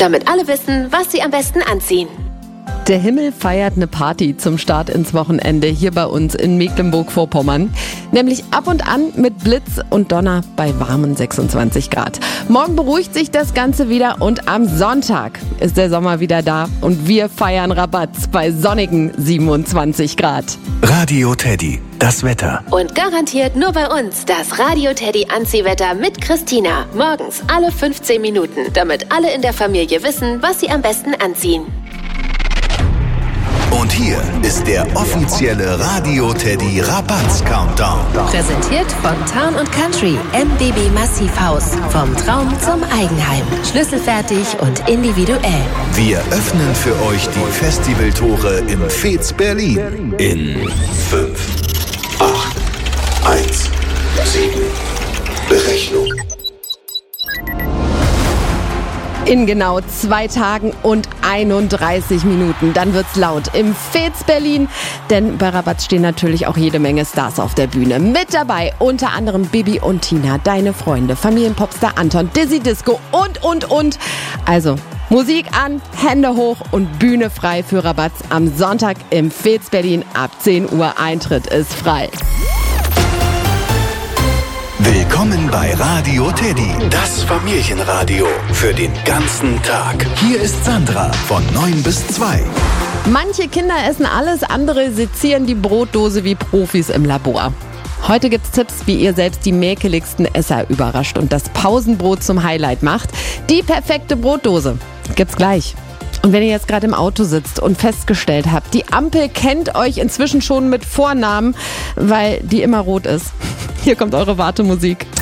damit alle wissen, was sie am besten anziehen. Der Himmel feiert eine Party zum Start ins Wochenende hier bei uns in Mecklenburg-Vorpommern. Nämlich ab und an mit Blitz und Donner bei warmen 26 Grad. Morgen beruhigt sich das Ganze wieder und am Sonntag ist der Sommer wieder da und wir feiern Rabatz bei sonnigen 27 Grad. Radio Teddy, das Wetter. Und garantiert nur bei uns das Radio Teddy Anziehwetter mit Christina. Morgens alle 15 Minuten, damit alle in der Familie wissen, was sie am besten anziehen. Und hier ist der offizielle Radio Teddy Rabatz Countdown. Präsentiert von Town & Country, MBB Massivhaus. Vom Traum zum Eigenheim. Schlüsselfertig und individuell. Wir öffnen für euch die Festivaltore im Fez Berlin. In 5, 8, 1, 7, Berechnung. In genau 2 Tagen und 31 Minuten. Dann wird's laut im Fez Berlin. Denn bei Rabatz stehen natürlich auch jede Menge Stars auf der Bühne. Mit dabei unter anderem Bibi und Tina, Deine Freunde, Familienpopstar Anton, Dizzy Disco und. Also Musik an, Hände hoch und Bühne frei für Rabatz am Sonntag im Fez Berlin. Ab 10 Uhr Eintritt ist frei. Willkommen bei Radio Teddy, das Familienradio für den ganzen Tag. Hier ist Sandra von 9 bis 2. Manche Kinder essen alles, andere sezieren die Brotdose wie Profis im Labor. Heute gibt's Tipps, wie ihr selbst die mäkeligsten Esser überrascht und das Pausenbrot zum Highlight macht. Die perfekte Brotdose gibt's gleich. Und wenn ihr jetzt gerade im Auto sitzt und festgestellt habt, die Ampel kennt euch inzwischen schon mit Vornamen, weil die immer rot ist. Hier kommt eure Wartemusik.